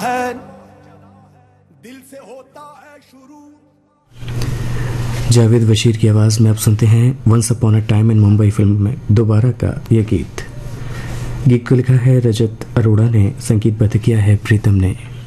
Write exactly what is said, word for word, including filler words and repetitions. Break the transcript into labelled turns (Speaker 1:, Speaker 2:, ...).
Speaker 1: है दिल से होता है शुरू।
Speaker 2: जावेद बशीर की आवाज़ में आप सुनते हैं once upon a time in Mumbai film में दोबारा का यह गीत। गीत को लिखा है रजत अरोड़ा ने, संगीतबद्ध किया है प्रीतम ने।